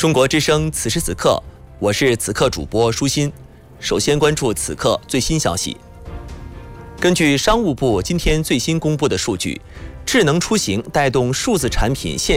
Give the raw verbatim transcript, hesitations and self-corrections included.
中国之声，此时此刻，我是此刻主播舒心。首先关注此刻最新消息。根据商务部今天最新公布的数据，智能出行带动数字产品线